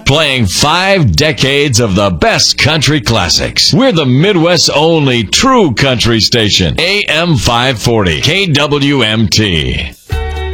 playing 5 decades of the best country classics. We're the Midwest's only true country station. AM 540, KWMT.